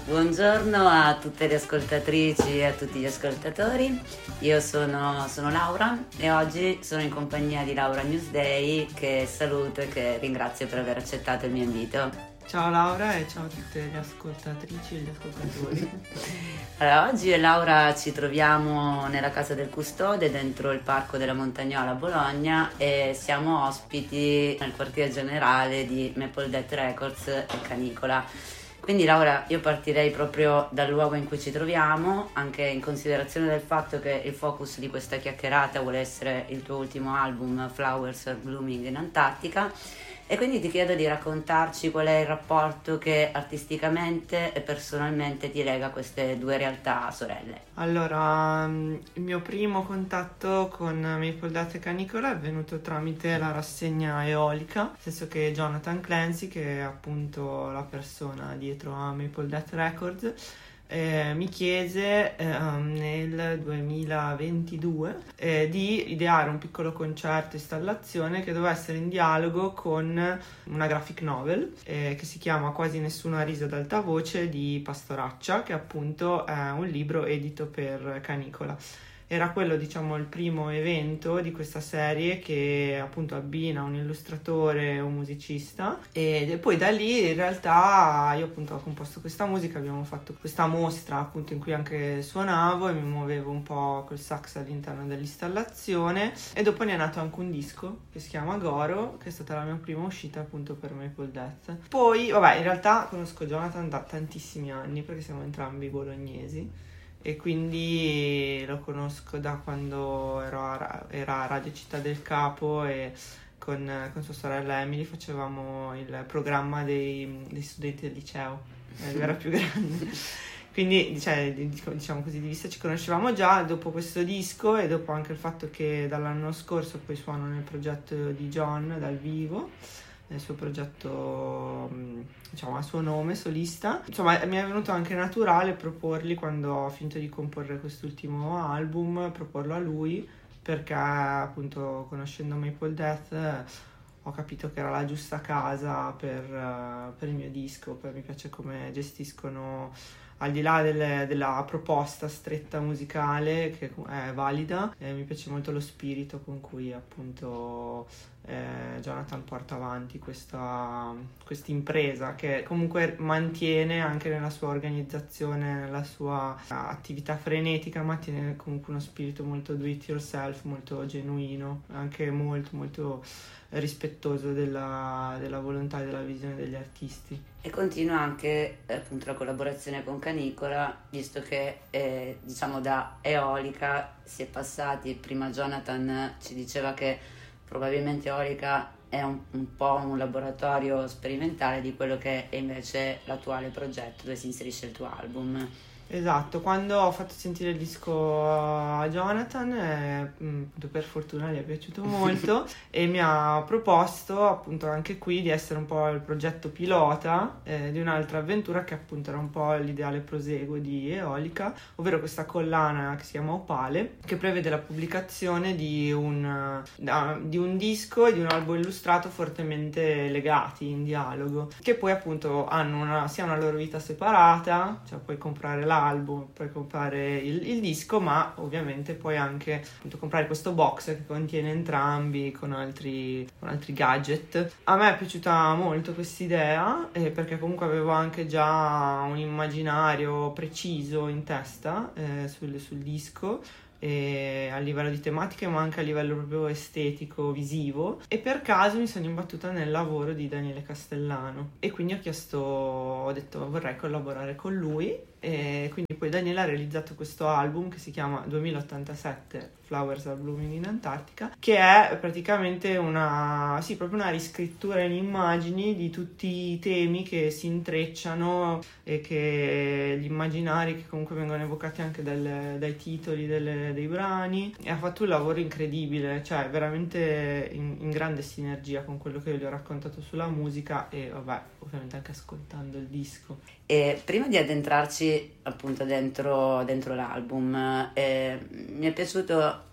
Buongiorno a tutte le ascoltatrici e a tutti gli ascoltatori. Io sono Laura e oggi sono in compagnia di Laura Newsday, che saluto e che ringrazio per aver accettato il mio invito. Ciao Laura e ciao a tutte le ascoltatrici e gli ascoltatori. Allora, oggi io e Laura ci troviamo nella casa del custode dentro il parco della Montagnola a Bologna e siamo ospiti nel quartier generale di Maple Death Records e Canicola. Quindi Laura, io partirei proprio dal luogo in cui ci troviamo, anche in considerazione del fatto che il focus di questa chiacchierata vuole essere il tuo ultimo album, Flowers Are Blooming in Antarctica, e quindi ti chiedo di raccontarci qual è il rapporto che artisticamente e personalmente ti lega a queste due realtà sorelle. Allora, il mio primo contatto con Maple Death e Canicola è venuto tramite la rassegna eolica, nel senso che Jonathan Clancy, che è appunto la persona dietro a Maple Death Records, mi chiese nel 2022 di ideare un piccolo concerto installazione che doveva essere in dialogo con una graphic novel che si chiama Quasi nessuno ha riso ad alta voce di Pastoraccia, che appunto è un libro edito per Canicola. Era quello, diciamo, il primo evento di questa serie che appunto abbina un illustratore e un musicista, e poi da lì in realtà io appunto ho composto questa musica, abbiamo fatto questa mostra appunto in cui anche suonavo e mi muovevo un po' col sax all'interno dell'installazione, e dopo ne è nato anche un disco che si chiama Goro, che è stata la mia prima uscita appunto per Maple Death. Poi vabbè, in realtà conosco Jonathan da tantissimi anni perché siamo entrambi bolognesi e quindi lo conosco da quando era a Radio Città del Capo, e con sua sorella Emily facevamo il programma dei studenti del liceo, lui era più grande. Quindi diciamo così, di vista ci conoscevamo già. Dopo questo disco e dopo anche il fatto che dall'anno scorso poi suono nel progetto di John dal vivo, nel suo progetto, diciamo, a suo nome, solista. Insomma, mi è venuto anche naturale proporli, quando ho finito di comporre quest'ultimo album, proporlo a lui, perché appunto conoscendo Maple Death ho capito che era la giusta casa per il mio disco. Mi piace come gestiscono, al di là della proposta stretta musicale che è valida, mi piace molto lo spirito con cui appunto Jonathan porta avanti questa impresa, che comunque mantiene anche nella sua organizzazione, nella sua attività frenetica, mantiene comunque uno spirito molto do it yourself, molto genuino, anche molto molto rispettoso della volontà e della visione degli artisti. E continua anche appunto la collaborazione con Canicola, visto che diciamo da eolica si è passati. Prima Jonathan ci diceva che probabilmente eolica è un po' un laboratorio sperimentale di quello che è invece l'attuale progetto dove si inserisce il tuo album. Esatto, quando ho fatto sentire il disco a Jonathan, appunto per fortuna gli è piaciuto molto e mi ha proposto appunto anche qui di essere un po' il progetto pilota di un'altra avventura che appunto era un po' l'ideale proseguo di Eolica, ovvero questa collana che si chiama Opale, che prevede la pubblicazione di un disco e di un album illustrato fortemente legati in dialogo, che poi appunto hanno sia una loro vita separata, cioè puoi comprare l'album, puoi comprare il disco, ma ovviamente puoi anche appunto comprare questo box che contiene entrambi con altri gadget. A me è piaciuta molto quest'idea perché comunque avevo anche già un immaginario preciso in testa sul disco, a livello di tematiche ma anche a livello proprio estetico, visivo, e per caso mi sono imbattuta nel lavoro di Daniele Castellano e quindi ho detto vorrei collaborare con lui, e quindi poi Daniele ha realizzato questo album che si chiama 2087 Flowers Are Blooming in Antarctica, che è praticamente proprio una riscrittura in immagini di tutti i temi che si intrecciano e che gli immaginari che comunque vengono evocati anche dai titoli dei brani, e ha fatto un lavoro incredibile, cioè veramente in grande sinergia con quello che io gli ho raccontato sulla musica e vabbè, ovviamente anche ascoltando il disco. E prima di addentrarci appunto dentro l'album, mi è piaciuto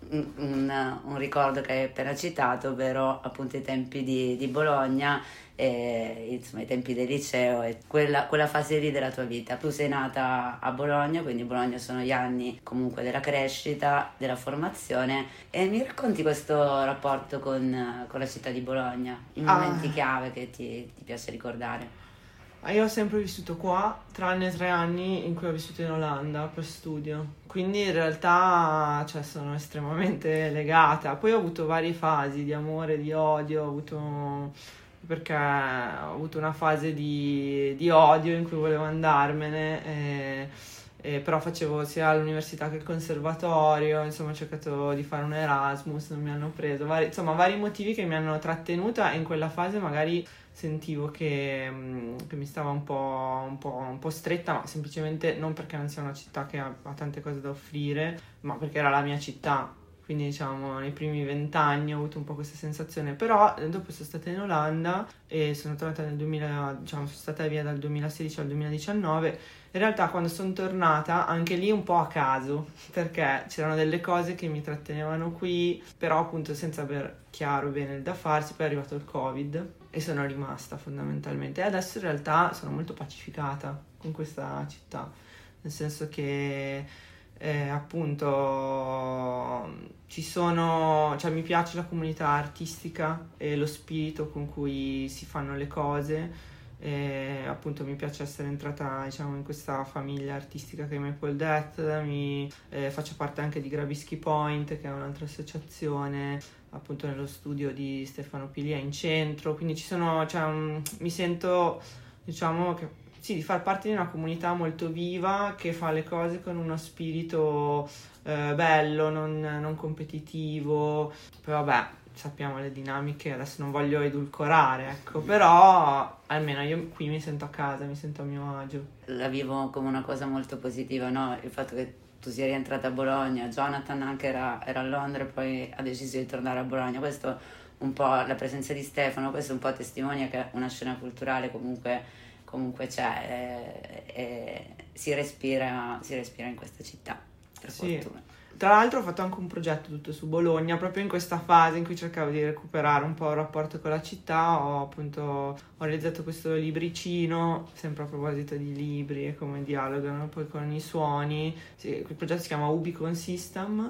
un ricordo che hai appena citato, ovvero appunto i tempi di Bologna, insomma i tempi del liceo e quella fase lì della tua vita. Tu sei nata a Bologna, quindi Bologna sono gli anni comunque della crescita, della formazione, e mi racconti questo rapporto con la città di Bologna, i momenti chiave che ti piace ricordare? Io ho sempre vissuto qua, tranne 3 anni in cui ho vissuto in Olanda per studio, quindi in realtà cioè, sono estremamente legata. Poi ho avuto varie fasi di amore, di odio, perché ho avuto una fase di odio in cui volevo andarmene, però facevo sia all'università che al conservatorio, insomma ho cercato di fare un Erasmus, non mi hanno preso, vari motivi che mi hanno trattenuta e in quella fase magari sentivo che mi stava un po' stretta, ma semplicemente non perché non sia una città che ha tante cose da offrire, ma perché era la mia città. Quindi diciamo nei primi 20 anni ho avuto un po' questa sensazione, però dopo sono stata in Olanda e sono tornata nel 2000, diciamo sono stata via dal 2016 al 2019. In realtà quando sono tornata anche lì un po' a caso, perché c'erano delle cose che mi trattenevano qui, però appunto senza aver chiaro bene il da farsi. Poi è arrivato il Covid e sono rimasta fondamentalmente, e adesso in realtà sono molto pacificata con questa città, nel senso che appunto cioè mi piace la comunità artistica e lo spirito con cui si fanno le cose, e appunto mi piace essere entrata diciamo in questa famiglia artistica che è Maple Death. Faccio parte anche di Grabischi Point, che è un'altra associazione appunto nello studio di Stefano Pilia in centro, quindi mi sento diciamo che sì, di far parte di una comunità molto viva che fa le cose con uno spirito bello, non competitivo. Poi vabbè, sappiamo le dinamiche, adesso non voglio edulcorare, ecco, però almeno io qui mi sento a casa, mi sento a mio agio. La vivo come una cosa molto positiva, no? Il fatto che tu sia rientrata a Bologna, Jonathan anche era a Londra e poi ha deciso di tornare a Bologna. Questo un po' la presenza di Stefano, questo un po' testimonia che una scena culturale comunque c'è, e si respira in questa città, per fortuna. Tra l'altro ho fatto anche un progetto tutto su Bologna, proprio in questa fase in cui cercavo di recuperare un po' il rapporto con la città. Ho realizzato questo libricino, sempre a proposito di libri e come dialogano poi con i suoni. Il progetto si chiama Ubicon System,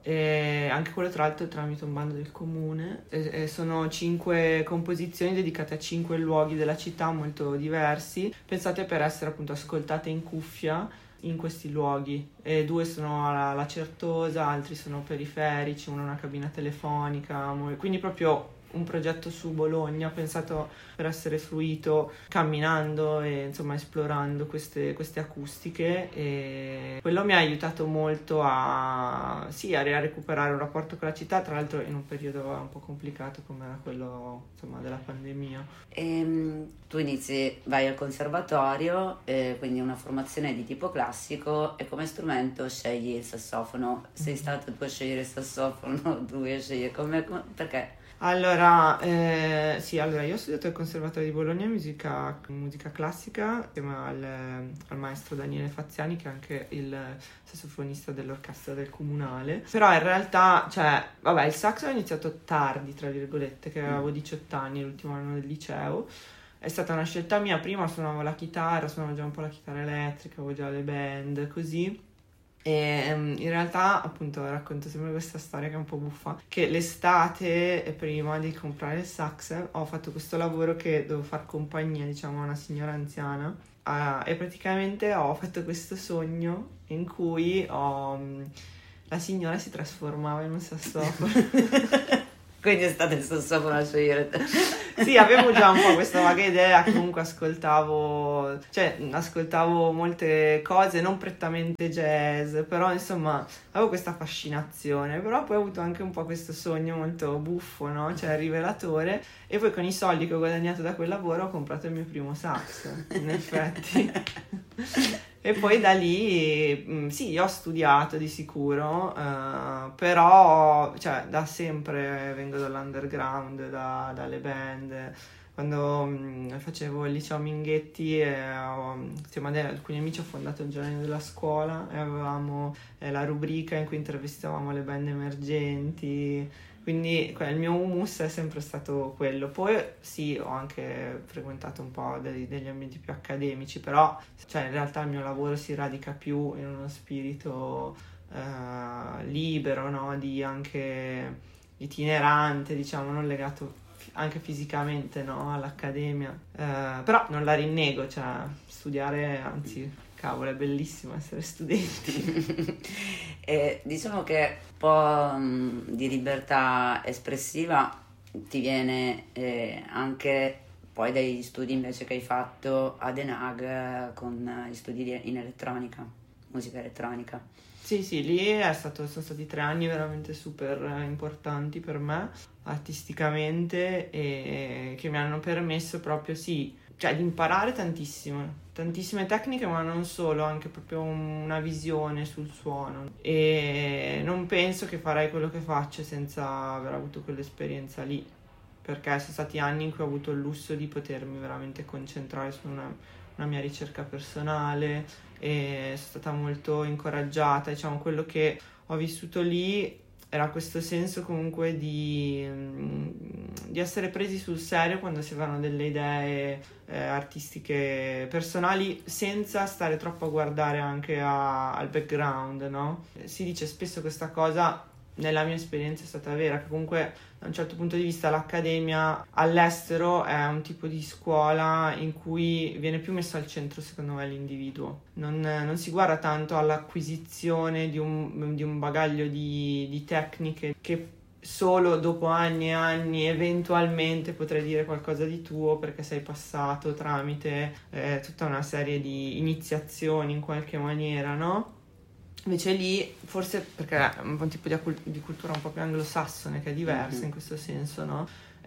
e anche quello tra l'altro tramite un bando del comune, e sono 5 composizioni dedicate a 5 luoghi della città molto diversi, pensate per essere appunto ascoltate in cuffia in questi luoghi, e 2 sono alla Certosa, altri sono periferici, uno è una cabina telefonica, quindi proprio un progetto su Bologna pensato per essere fruito camminando e insomma esplorando queste acustiche, e quello mi ha aiutato molto a recuperare un rapporto con la città, tra l'altro in un periodo un po' complicato come era quello insomma della pandemia. Tu vai al conservatorio, quindi una formazione di tipo classico, e come strumento scegli il sassofono. Sei stato tu a scegliere il sassofono, lui a scegliere perché? Allora, io ho studiato al Conservatorio di Bologna musica classica insieme al maestro Daniele Faziani, che è anche il sassofonista dell'orchestra del Comunale. Però in realtà, il sax ho iniziato tardi, tra virgolette, che avevo 18 anni, l'ultimo anno del liceo. È stata una scelta mia, prima suonavo la chitarra, suonavo già un po' la chitarra elettrica, avevo già le band, così. E in realtà appunto racconto sempre questa storia che è un po' buffa, che l'estate prima di comprare il sax ho fatto questo lavoro che dovevo far compagnia diciamo a una signora anziana, e praticamente ho fatto questo sogno in cui la signora si trasformava in un sassofono. Quindi è stato il sassofono a scegliere. Sì, avevo già un po' questa vaga idea, comunque ascoltavo molte cose, non prettamente jazz, però insomma avevo questa fascinazione, però poi ho avuto anche un po' questo sogno molto buffo, no? Cioè rivelatore, e poi con i soldi che ho guadagnato da quel lavoro ho comprato il mio primo sax, in effetti. E poi da lì, sì, ho studiato di sicuro, però, da sempre vengo dall'underground, dalle band, quando facevo il liceo Minghetti, insieme ad alcuni amici ho fondato il giornale della scuola e avevamo la rubrica in cui intervistavamo le band emergenti, quindi il mio humus è sempre stato quello. Poi sì, ho anche frequentato un po' degli ambienti più accademici, però cioè, in realtà il mio lavoro si radica più in uno spirito libero, no? Di anche itinerante, diciamo, non legato anche fisicamente, no? All'accademia, però non la rinnego, cioè studiare, anzi, cavolo, è bellissimo essere studenti. E diciamo che un po' di libertà espressiva ti viene anche poi dagli studi invece che hai fatto ad ENAG con gli studi in elettronica, musica elettronica. Sì, lì sono stati 3 anni veramente super importanti per me artisticamente e che mi hanno permesso proprio, sì, cioè di imparare tantissime tecniche, ma non solo, anche proprio una visione sul suono. E non penso che farei quello che faccio senza aver avuto quell'esperienza lì, perché sono stati anni in cui ho avuto il lusso di potermi veramente concentrare su una mia ricerca personale e sono stata molto incoraggiata. Diciamo, quello che ho vissuto lì era questo senso comunque di essere presi sul serio quando si avevano delle idee artistiche personali, senza stare troppo a guardare anche al background, no? Si dice spesso questa cosa, nella mia esperienza è stata vera, che comunque da un certo punto di vista l'accademia all'estero è un tipo di scuola in cui viene più messo al centro, secondo me, l'individuo. Non si guarda tanto all'acquisizione di un bagaglio di tecniche che solo dopo anni e anni eventualmente potrai dire qualcosa di tuo, perché sei passato tramite tutta una serie di iniziazioni in qualche maniera, no? Invece lì, forse perché è un tipo di cultura un po' più anglosassone, che è diversa in questo senso, no?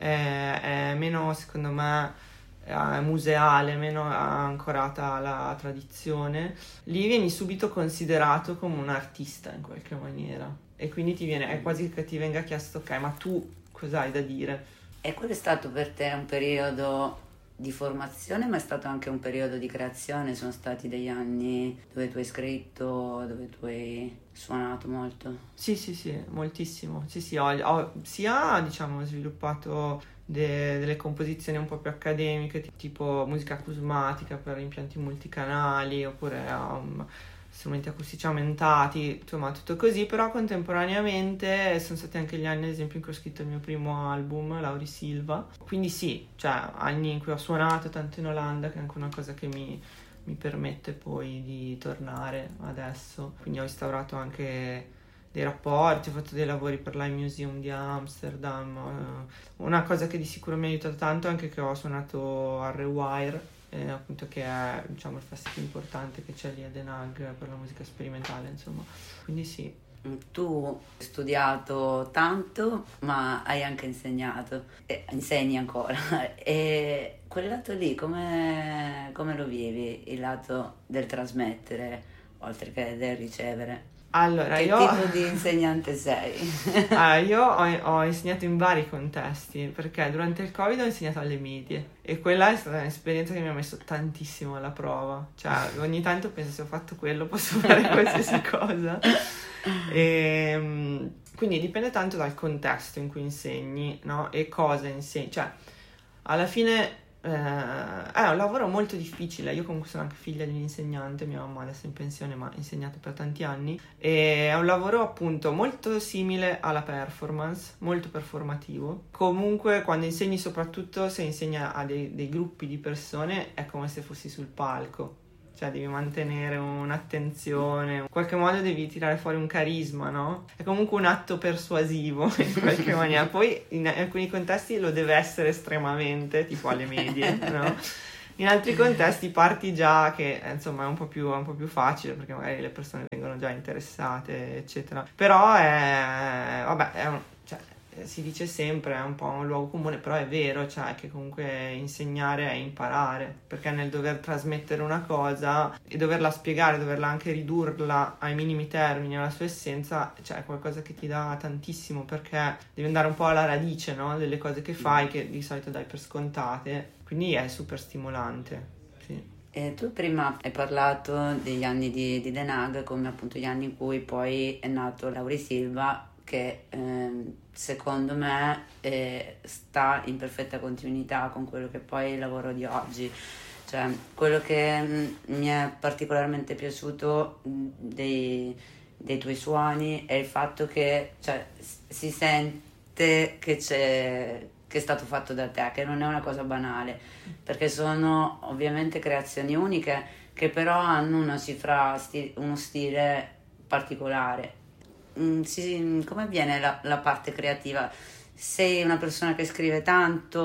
È meno, secondo me, museale, meno ancorata alla tradizione. Lì vieni subito considerato come un artista in qualche maniera, e quindi è quasi che ti venga chiesto: ok, ma tu cosa hai da dire? E quello è stato per te un periodo di formazione, ma è stato anche un periodo di creazione? Sono stati degli anni dove tu hai scritto, dove tu hai suonato molto? Sì, moltissimo. Sì, ho sia, diciamo, sviluppato delle composizioni un po' più accademiche, tipo musica acusmatica per impianti multicanali, oppure strumenti acustici aumentati, insomma tutto così. Però contemporaneamente sono stati anche gli anni, ad esempio, in cui ho scritto il mio primo album, Lauri Silva, quindi sì, cioè anni in cui ho suonato tanto in Olanda, che è anche una cosa che mi permette poi di tornare adesso. Quindi ho instaurato anche dei rapporti, ho fatto dei lavori per l'I-Museum di Amsterdam. Una cosa che di sicuro mi ha aiutato tanto è anche che ho suonato al Rewire, appunto, che è, diciamo, il festival importante che c'è lì ad ENAG per la musica sperimentale, insomma. Quindi sì. Tu hai studiato tanto, ma hai anche insegnato, e insegni ancora. E quel lato lì, come lo vivi? Il lato del trasmettere, oltre che del ricevere? Allora, Che tipo di insegnante sei? Io ho insegnato in vari contesti, perché durante il Covid ho insegnato alle medie e quella è stata un'esperienza che mi ha messo tantissimo alla prova. Cioè, ogni tanto penso: se ho fatto quello posso fare qualsiasi cosa. Quindi dipende tanto dal contesto in cui insegni, no? E cosa insegni. Cioè, alla fine è un lavoro molto difficile. Io comunque sono anche figlia di un insegnante, mia mamma adesso è in pensione, ma ha insegnato per tanti anni, e è un lavoro appunto molto simile alla performance, molto performativo. Comunque quando insegni, soprattutto se insegni a dei gruppi di persone, è come se fossi sul palco. Cioè devi mantenere un'attenzione, in qualche modo devi tirare fuori un carisma, no? È comunque un atto persuasivo in qualche maniera. Poi in alcuni contesti lo deve essere estremamente, tipo alle medie, no? In altri contesti parti già che insomma è un po' più facile, perché magari le persone vengono già interessate, eccetera. Però si dice sempre, è un po' un luogo comune, però è vero, cioè che comunque insegnare è imparare, perché nel dover trasmettere una cosa e doverla spiegare, doverla anche ridurla ai minimi termini, alla sua essenza, cioè è qualcosa che ti dà tantissimo, perché devi andare un po' alla radice, no? Delle cose che fai, che di solito dai per scontate, quindi è super stimolante, sì. E tu prima hai parlato degli anni di The Nug come appunto gli anni in cui poi è nato Laurisilva, che secondo me sta in perfetta continuità con quello che poi è il lavoro di oggi. Cioè, quello che mi è particolarmente piaciuto dei tuoi suoni è il fatto che, cioè, si sente che è stato fatto da te, che non è una cosa banale, perché sono ovviamente creazioni uniche che però hanno una cifra, uno stile particolare. Come avviene la parte creativa? Sei una persona che scrive tanto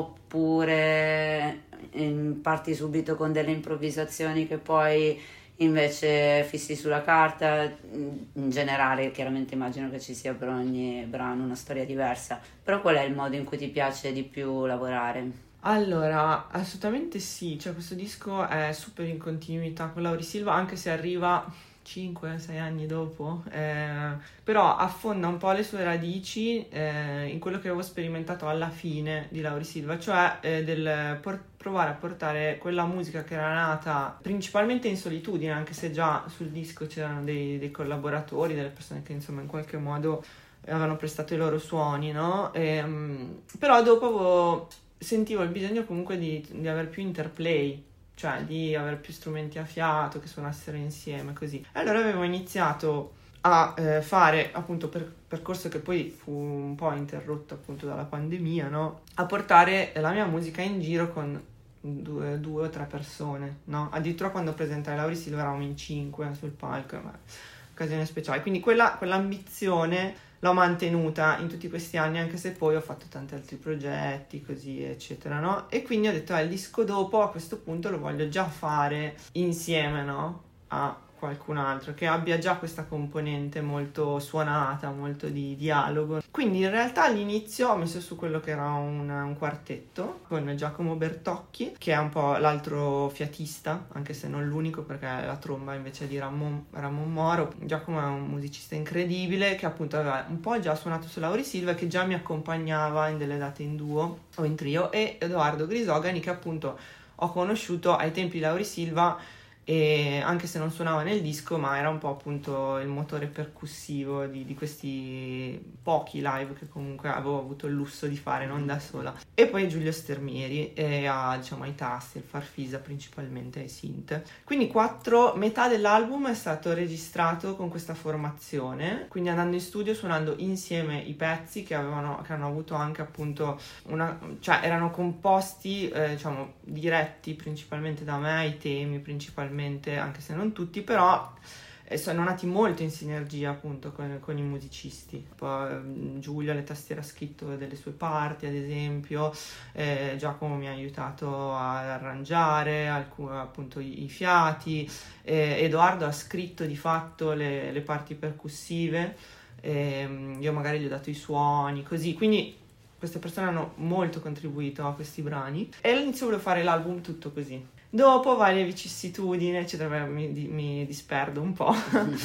oppure parti subito con delle improvvisazioni che poi invece fissi sulla carta? In generale, chiaramente immagino che ci sia per ogni brano una storia diversa, però qual è il modo in cui ti piace di più lavorare? Allora, assolutamente sì, cioè questo disco è super in continuità con Laurisilva, anche se arriva 5-6 anni dopo, però affonda un po' le sue radici in quello che avevo sperimentato alla fine di Laurisilva, cioè del provare a portare quella musica che era nata principalmente in solitudine, anche se già sul disco c'erano dei collaboratori, delle persone che insomma in qualche modo avevano prestato i loro suoni, no? Però dopo sentivo il bisogno comunque di avere più interplay, cioè di avere più strumenti a fiato che suonassero insieme, così. E allora avevo iniziato a fare appunto percorso che poi fu un po' interrotto appunto dalla pandemia, no? A portare la mia musica in giro con due o tre persone, no? Addirittura quando presentai Laurisilva eravamo in 5 sul palco, ma occasione speciale. Quindi quell'ambizione l'ho mantenuta in tutti questi anni, anche se poi ho fatto tanti altri progetti, così, eccetera, no? E quindi ho detto, il disco dopo, a questo punto, lo voglio già fare insieme, no? A qualcun altro, che abbia già questa componente molto suonata, molto di dialogo. Quindi in realtà all'inizio ho messo su quello che era un quartetto con Giacomo Bertocchi, che è un po' l'altro fiatista, anche se non l'unico, perché la tromba invece di Ramon Moro. Giacomo è un musicista incredibile che appunto aveva un po' già suonato su Laurisilva, che già mi accompagnava in delle date in duo o in trio, e Edoardo Grisogani, che appunto ho conosciuto ai tempi di Laurisilva, e anche se non suonava nel disco, ma era un po' appunto il motore percussivo di questi pochi live che comunque avevo avuto il lusso di fare, non da sola. E poi Giulio Stermieri diciamo ai tasti, il farfisa principalmente, ai synth. Quindi metà dell'album è stato registrato con questa formazione, quindi andando in studio, suonando insieme i pezzi che hanno avuto anche appunto cioè erano composti diciamo diretti principalmente da me, i temi principalmente, anche se non tutti, però sono nati molto in sinergia appunto con i musicisti. Poi Giulio alle tastiere ha scritto delle sue parti, ad esempio, Giacomo mi ha aiutato ad arrangiare appunto i fiati, Edoardo ha scritto di fatto le parti percussive, io magari gli ho dato i suoni, così, quindi queste persone hanno molto contribuito a questi brani, e all'inizio volevo fare l'album tutto così. Dopo varie vicissitudini, eccetera, mi disperdo un po'.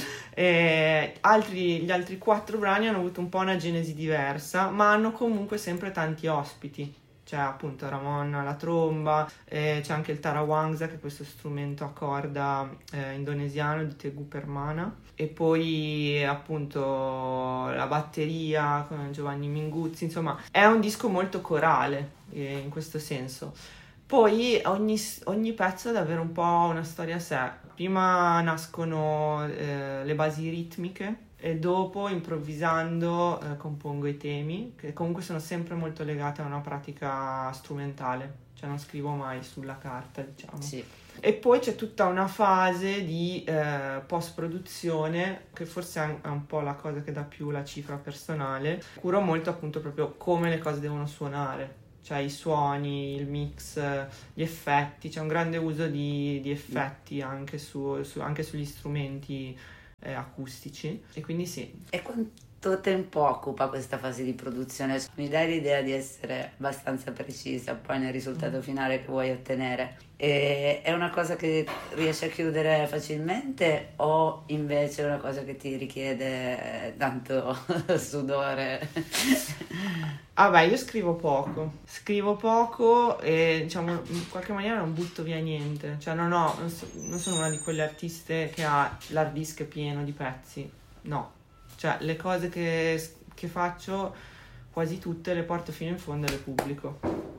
Gli altri 4 brani hanno avuto un po' una genesi diversa, ma hanno comunque sempre tanti ospiti. C'è appunto Ramon alla tromba, c'è anche il tarawangsa, che è questo strumento a corda indonesiano di Teguh Permana, e poi appunto la batteria con Giovanni Minguzzi. Insomma, è un disco molto corale in questo senso. Poi ogni pezzo ha davvero un po' una storia a sé. Prima nascono le basi ritmiche e dopo, improvvisando, compongo i temi, che comunque sono sempre molto legate a una pratica strumentale, cioè non scrivo mai sulla carta, diciamo. Sì. E poi c'è tutta una fase di post-produzione, che forse è un po' la cosa che dà più la cifra personale. Curo molto appunto proprio come le cose devono suonare, cioè i suoni, il mix, gli effetti. C'è un grande uso di effetti anche anche sugli strumenti acustici, e quindi sì. E quanto quanto tempo occupa questa fase di produzione? Mi dai l'idea di essere abbastanza precisa poi nel risultato finale che vuoi ottenere? E è una cosa che riesci a chiudere facilmente o invece è una cosa che ti richiede tanto sudore? Io scrivo poco e diciamo in qualche maniera non butto via niente, cioè non sono una di quelle artiste che ha l'hard disk pieno di pezzi, no, cioè le cose che faccio quasi tutte le porto fino in fondo e le pubblico.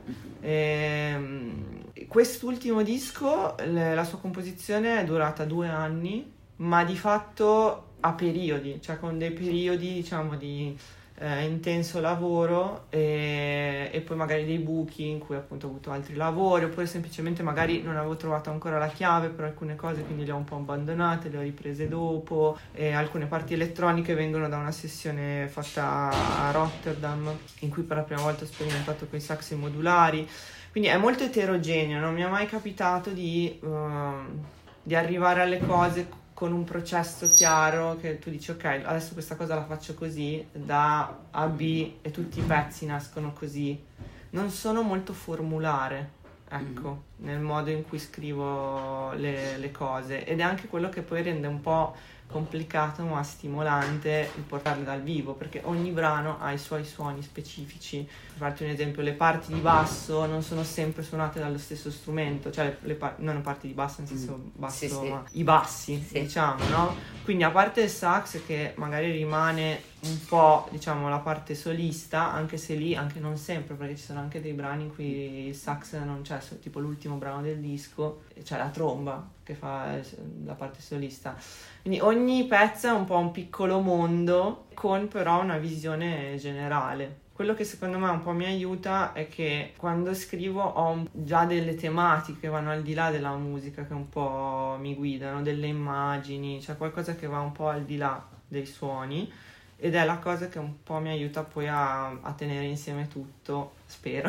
Quest'ultimo disco, la sua composizione è durata 2 anni, ma di fatto a periodi, cioè con dei periodi diciamo di intenso lavoro e poi magari dei buchi in cui appunto ho avuto altri lavori, oppure semplicemente magari non avevo trovato ancora la chiave per alcune cose, quindi le ho un po' abbandonate, le ho riprese dopo, e alcune parti elettroniche vengono da una sessione fatta a Rotterdam in cui per la prima volta ho sperimentato con i sax modulari, quindi è molto eterogeneo, non mi è mai capitato di arrivare alle cose con un processo chiaro che tu dici ok, adesso questa cosa la faccio così, da A a B e tutti i pezzi nascono così. Non sono molto formulare, ecco, nel modo in cui scrivo le cose, ed è anche quello che poi rende un po' complicato ma stimolante il portarle dal vivo, perché ogni brano ha i suoi suoni specifici. Per farti un esempio, le parti di basso non sono sempre suonate dallo stesso strumento, cioè non parti di basso nel senso basso, sì. ma i bassi, diciamo, no? Quindi a parte il sax che magari rimane un po', diciamo, la parte solista, anche se lì, anche non sempre, perché ci sono anche dei brani in cui il sax non c'è, tipo l'ultimo brano del disco, c'è la tromba che fa la parte solista. Quindi ogni pezzo è un po' un piccolo mondo, con però una visione generale. Quello che secondo me un po' mi aiuta è che quando scrivo ho già delle tematiche che vanno al di là della musica, che un po' mi guidano, delle immagini, cioè qualcosa che va un po' al di là dei suoni, ed è la cosa che un po' mi aiuta poi a tenere insieme tutto, spero.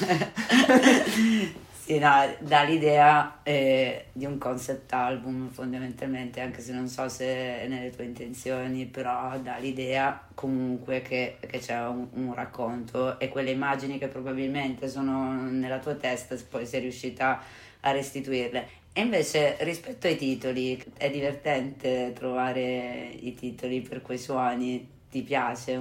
Sì, no, dà l'idea di un concept album fondamentalmente, anche se non so se è nelle tue intenzioni, però dà l'idea comunque che c'è un racconto, e quelle immagini che probabilmente sono nella tua testa poi sei riuscita a restituirle. E invece rispetto ai titoli, è divertente trovare i titoli per quei suoni? Ti piace?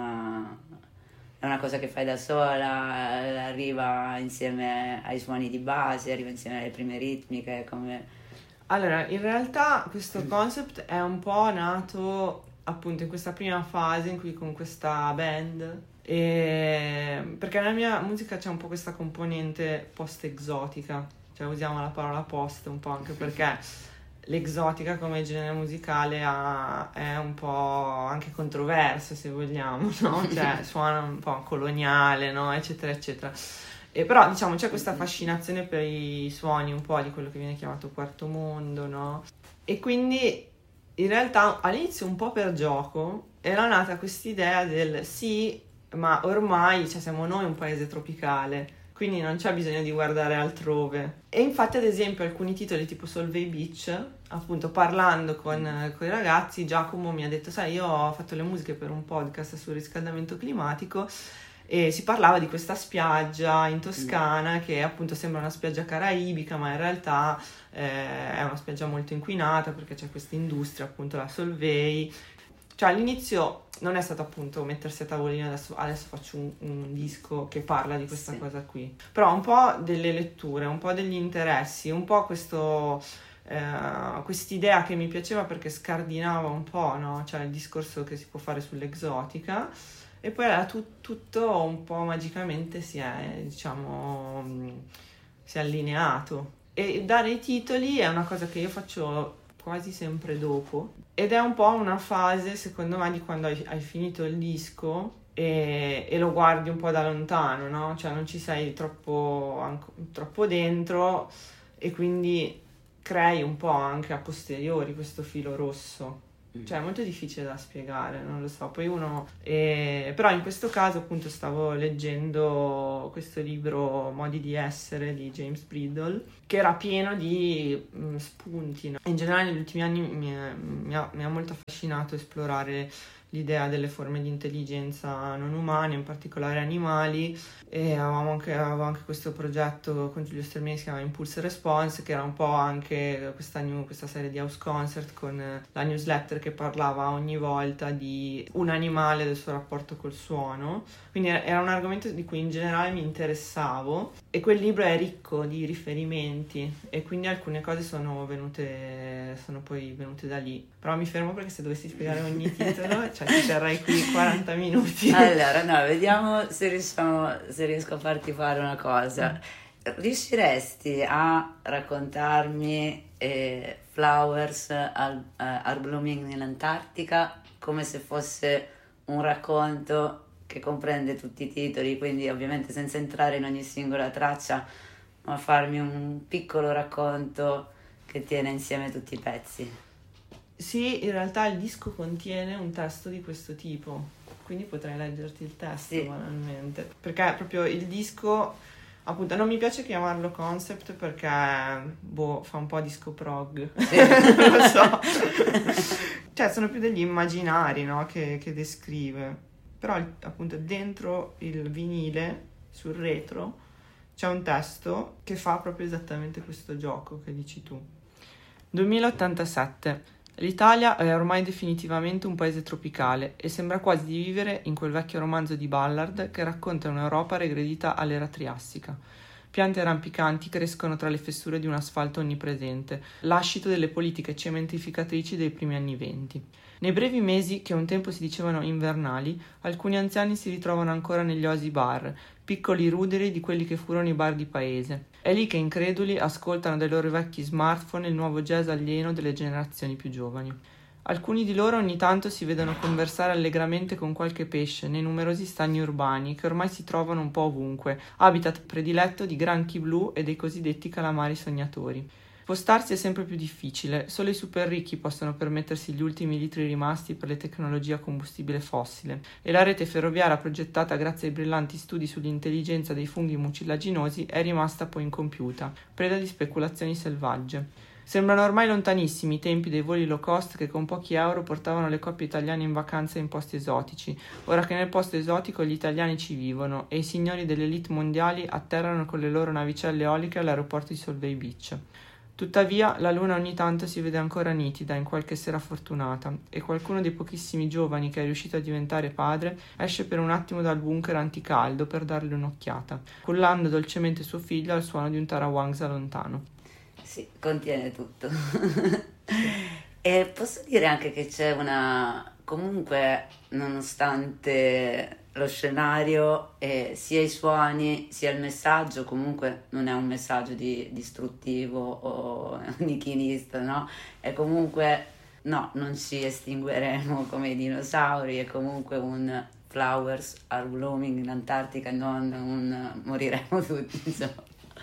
È una cosa che fai da sola, arriva insieme ai suoni di base, arriva insieme alle prime ritmiche, come... Allora, in realtà questo concept è un po' nato appunto in questa prima fase in cui con questa band, perché nella mia musica c'è un po' questa componente post-esotica, cioè usiamo la parola post un po' anche perché l'exotica come genere musicale è un po' anche controverso, se vogliamo, no? Cioè suona un po' coloniale, no? Eccetera, eccetera. E però, diciamo, c'è questa fascinazione per i suoni un po' di quello che viene chiamato quarto mondo, no? E quindi, in realtà, all'inizio un po' per gioco, era nata quest'idea del sì, ma ormai, cioè, siamo noi un paese tropicale, quindi non c'è bisogno di guardare altrove. E infatti, ad esempio, alcuni titoli tipo Solvay Beach, appunto parlando con i ragazzi, Giacomo mi ha detto, sai, io ho fatto le musiche per un podcast sul riscaldamento climatico e si parlava di questa spiaggia in Toscana che appunto sembra una spiaggia caraibica, ma in realtà è una spiaggia molto inquinata perché c'è questa industria, appunto la Solvay. Cioè all'inizio non è stato appunto mettersi a tavolino, adesso faccio un disco che parla di questa cosa qui, però un po' delle letture, un po' degli interessi, un po' quest'idea che mi piaceva perché scardinava un po', no? Cioè il discorso che si può fare sull'esotica, e poi tutto un po' magicamente si è allineato, e dare i titoli è una cosa che io faccio quasi sempre dopo, ed è un po' una fase secondo me di quando hai finito il disco e lo guardi un po' da lontano, no? Cioè non ci sei troppo dentro, e quindi crei un po' anche a posteriori questo filo rosso. Cioè è molto difficile da spiegare, non lo so, poi però in questo caso appunto stavo leggendo questo libro Modi di essere di James Bridle, che era pieno di spunti, no? In generale negli ultimi anni mi ha molto affascinato esplorare l'idea delle forme di intelligenza non umane, in particolare animali, e avevo anche questo progetto con Giulio Stermini che si chiama Impulse Response, che era un po' anche questa serie di house concert con la newsletter che parlava ogni volta di un animale e del suo rapporto col suono. Quindi era un argomento di cui in generale mi interessavo, e quel libro è ricco di riferimenti, e quindi alcune cose sono poi venute da lì. Però mi fermo, perché se dovessi spiegare ogni titolo, cioè ci terrei qui 40 minuti. Allora, no, vediamo se riesco a farti fare una cosa. Riusciresti a raccontarmi Flowers are Blooming in Antarctica come se fosse un racconto che comprende tutti i titoli, quindi ovviamente senza entrare in ogni singola traccia, ma farmi un piccolo racconto che tiene insieme tutti i pezzi? Sì, in realtà il disco contiene un testo di questo tipo, quindi potrei leggerti il testo, Sì. banalmente. Perché proprio il disco, appunto, non mi piace chiamarlo concept perché, fa un po' disco prog, Sì. non lo so. Cioè, sono più degli immaginari, no, che descrive. Però, appunto, dentro il vinile, sul retro, c'è un testo che fa proprio esattamente questo gioco che dici tu. 2087. L'Italia è ormai definitivamente un paese tropicale e sembra quasi di vivere in quel vecchio romanzo di Ballard che racconta un'Europa regredita all'era triassica. Piante rampicanti crescono tra le fessure di un asfalto onnipresente, lascito delle politiche cementificatrici dei primi anni '20. Nei brevi mesi, che un tempo si dicevano invernali, alcuni anziani si ritrovano ancora negli oasi bar, piccoli ruderi di quelli che furono i bar di paese. È lì che increduli ascoltano dai loro vecchi smartphone il nuovo jazz alieno delle generazioni più giovani. Alcuni di loro ogni tanto si vedono conversare allegramente con qualche pesce nei numerosi stagni urbani che ormai si trovano un po' ovunque, habitat prediletto di granchi blu e dei cosiddetti calamari sognatori. Spostarsi è sempre più difficile, solo i super ricchi possono permettersi gli ultimi litri rimasti per le tecnologie a combustibile fossile, e la rete ferroviaria progettata grazie ai brillanti studi sull'intelligenza dei funghi mucilaginosi è rimasta poi incompiuta, preda di speculazioni selvagge. Sembrano ormai lontanissimi i tempi dei voli low cost che con pochi euro portavano le coppie italiane in vacanza in posti esotici, ora che nel posto esotico gli italiani ci vivono e i signori delle elite mondiali atterrano con le loro navicelle eoliche all'aeroporto di Solvay Beach. Tuttavia, la luna ogni tanto si vede ancora nitida in qualche sera fortunata, e qualcuno dei pochissimi giovani che è riuscito a diventare padre esce per un attimo dal bunker anticaldo per darle un'occhiata, cullando dolcemente suo figlio al suono di un tarawangsa lontano. Sì, contiene tutto. E posso dire anche che c'è comunque, nonostante lo scenario e sia i suoni sia il messaggio, comunque non è un messaggio distruttivo o nichinista, no? È comunque, no, non ci estingueremo come i dinosauri, è comunque un flowers are blooming in Antartica, non un moriremo tutti, insomma.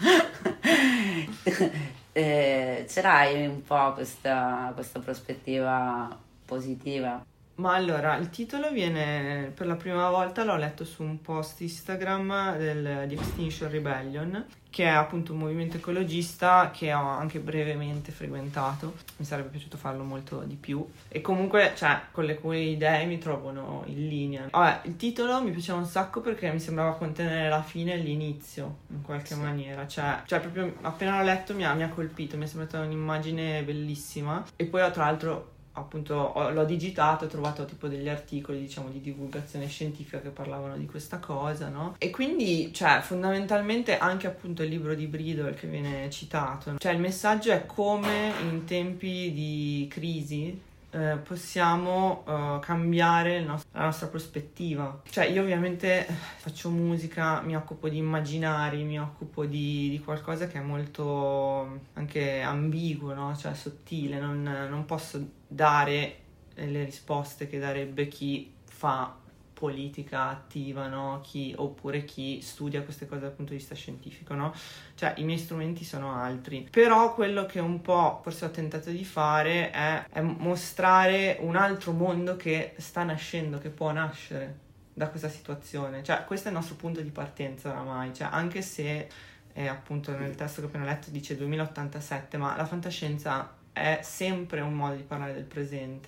Ce un po' questa prospettiva positiva? Ma allora, il titolo viene, per la prima volta l'ho letto su un post Instagram di Extinction Rebellion, che è appunto un movimento ecologista che ho anche brevemente frequentato. Mi sarebbe piaciuto farlo molto di più, e comunque, cioè, con le cui idee mi trovano in linea. Vabbè, il titolo mi piaceva un sacco perché mi sembrava contenere la fine e l'inizio, in qualche maniera. Cioè proprio appena l'ho letto mi ha colpito, mi è sembrata un'immagine bellissima. E poi tra l'altro, appunto, l'ho digitato, ho trovato tipo degli articoli, diciamo, di divulgazione scientifica che parlavano di questa cosa, no? E quindi, cioè, fondamentalmente anche appunto il libro di Bridle che viene citato, no? Cioè il messaggio è come in tempi di crisi possiamo cambiare la nostra prospettiva. Cioè io ovviamente faccio musica, mi occupo di immaginari, mi occupo di qualcosa che è molto anche ambiguo, no? Cioè sottile, non posso dare le risposte che darebbe chi fa politica attiva, no? Oppure chi studia queste cose dal punto di vista scientifico, no? Cioè i miei strumenti sono altri. Però quello che un po' forse ho tentato di fare è mostrare un altro mondo che sta nascendo, che può nascere da questa situazione. Cioè questo è il nostro punto di partenza oramai, cioè anche se appunto nel testo che ho appena letto dice 2087, ma la fantascienza è sempre un modo di parlare del presente.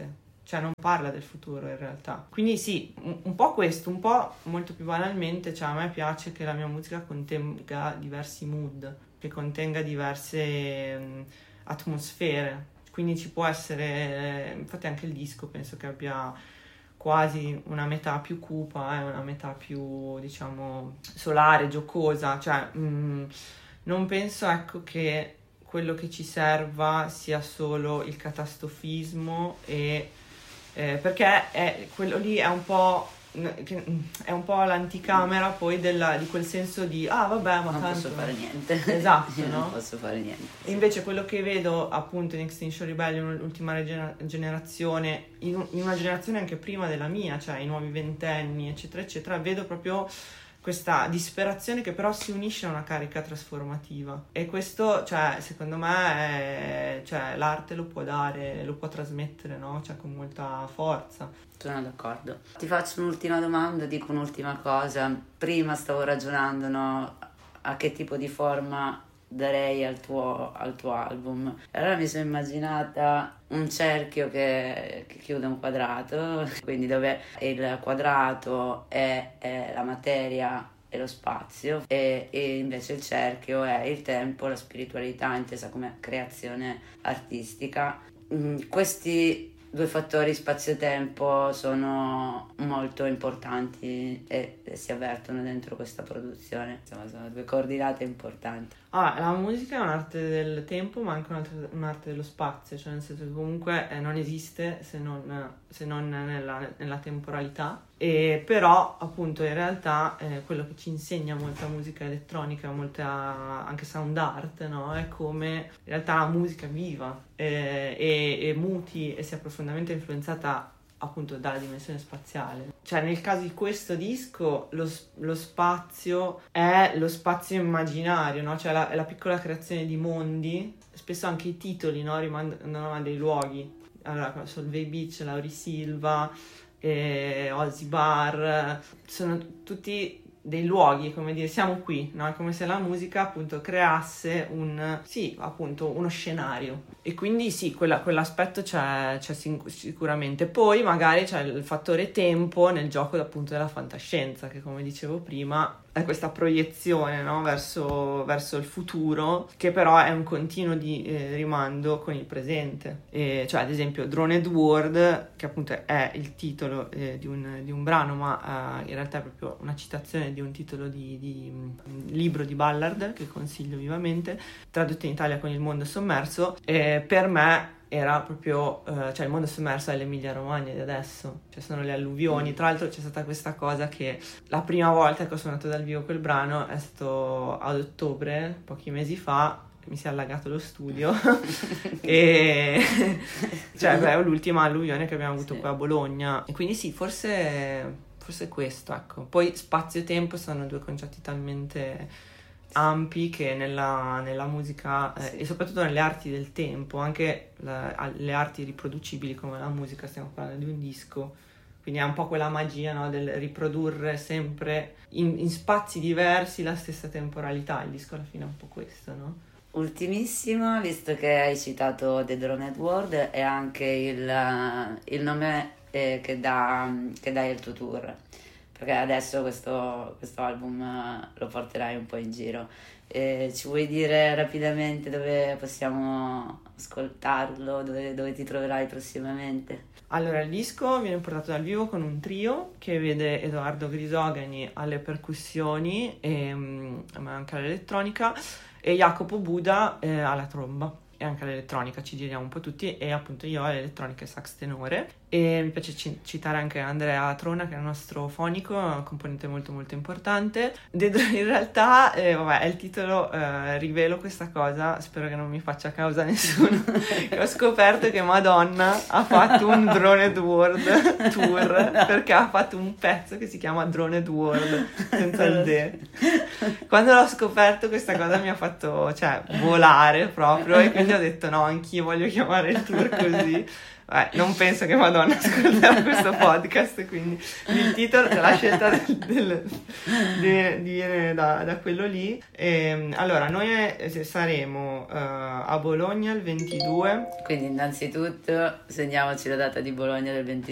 cioè non parla del futuro in realtà. Quindi sì, un po' questo, un po' molto più banalmente, cioè a me piace che la mia musica contenga diversi mood, che contenga diverse atmosfere, quindi ci può essere, infatti anche il disco penso che abbia quasi una metà più cupa e una metà più, diciamo, solare, giocosa, cioè non penso, ecco, che quello che ci serva sia solo il catastrofismo perché quello lì è un po' l'anticamera poi di quel senso di vabbè, ma non tanto posso fare niente. esatto, Io no? non posso fare niente. E invece quello che vedo appunto in Extinction Rebellion, l'ultima generazione, in una generazione anche prima della mia, cioè i nuovi ventenni eccetera eccetera, vedo proprio questa disperazione che però si unisce a una carica trasformativa, e questo, cioè, secondo me cioè, l'arte lo può dare, lo può trasmettere, no? Cioè, con molta forza. Sono d'accordo. Ti faccio un'ultima domanda, dico un'ultima cosa. Prima stavo ragionando, no, a che tipo di forma darei al tuo album. Allora mi sono immaginata un cerchio che chiude un quadrato, quindi dove il quadrato è la materia e lo spazio, e invece il cerchio è il tempo, la spiritualità intesa come creazione artistica. Questi due fattori, spazio-tempo, sono molto importanti e si avvertono dentro questa produzione. Insomma, sono due coordinate importanti. La musica è un'arte del tempo, ma anche un'arte dello spazio, cioè nel senso che comunque non esiste se non nella temporalità. E però appunto in realtà quello che ci insegna molta musica elettronica, molta anche sound art, no? È come in realtà la musica viva e muti e sia profondamente influenzata appunto dalla dimensione spaziale. Cioè nel caso di questo disco lo spazio è lo spazio immaginario, no? Cioè la piccola creazione di mondi, spesso anche i titoli, no? Rimandano a dei luoghi. Allora, Solvay Beach, Lauri Silva, Ozzy Bar, sono tutti dei luoghi, come dire, siamo qui, no? È come se la musica appunto creasse uno scenario, e quindi sì, quell'aspetto c'è sicuramente. Poi magari c'è il fattore tempo nel gioco appunto della fantascienza, che come dicevo prima è questa proiezione, no? verso il futuro, che però è un continuo di rimando con il presente. Cioè ad esempio Droned World, che appunto è il titolo di un brano, ma in realtà è proprio una citazione di un titolo di libro di Ballard, che consiglio vivamente, tradotto in Italia con Il mondo sommerso. Per me era proprio, cioè il mondo sommerso è l'Emilia Romagna di adesso, cioè sono le alluvioni. Tra l'altro c'è stata questa cosa che la prima volta che ho suonato dal vivo quel brano è stato ad ottobre, pochi mesi fa, mi si è allagato lo studio e cioè è l'ultima alluvione che abbiamo avuto qua a Bologna, e quindi sì, forse questo, ecco. Poi spazio e tempo sono due concetti talmente ampi che nella musica e soprattutto nelle arti del tempo, anche le arti riproducibili come la musica, stiamo parlando di un disco, quindi è un po' quella magia, no, del riprodurre sempre in spazi diversi la stessa temporalità. Il disco alla fine è un po' questo, no? Ultimissimo, visto che hai citato The Droned World, è anche il nome che dai al tuo tour, perché adesso questo album lo porterai un po' in giro. Ci vuoi dire rapidamente dove possiamo ascoltarlo, dove ti troverai prossimamente? Allora, il disco viene portato dal vivo con un trio che vede Edoardo Grisogani alle percussioni ma anche all'elettronica, e Jacopo Buda alla tromba e anche all'elettronica. Ci giriamo un po' tutti, e appunto io all'elettronica e sax tenore. E mi piace citare anche Andrea Trona, che è il nostro fonico, un componente molto molto importante. In realtà è il titolo, rivelo questa cosa, spero che non mi faccia causa nessuno. Ho scoperto che Madonna ha fatto un Droned World tour, perché ha fatto un pezzo che si chiama Droned World senza il D. Quando l'ho scoperto questa cosa mi ha fatto volare proprio, e quindi ho detto no, anch'io voglio chiamare il tour così. Non penso che Madonna ascolterà questo podcast, quindi il titolo, la scelta viene da quello lì. Allora, noi saremo a Bologna il 22. Quindi innanzitutto segniamoci la data di Bologna del 22.